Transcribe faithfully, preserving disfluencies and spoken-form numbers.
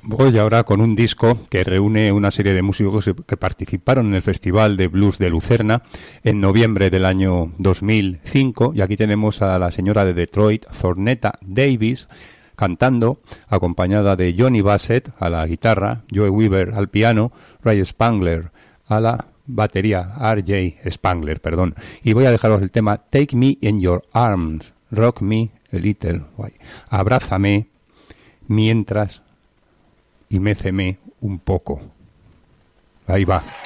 Voy ahora con un disco que reúne una serie de músicos que participaron en el Festival de Blues de Lucerna en noviembre del año dos mil cinco, y aquí tenemos a la señora de Detroit, Thornetta Davis, cantando, acompañada de Johnny Bassett a la guitarra, Joe Weaver al piano, Ray Spangler a la batería, R J Spangler, perdón. Y voy a dejaros el tema Take Me in Your Arms, Rock Me a Little, abrázame mientras y méceme un poco. Ahí va.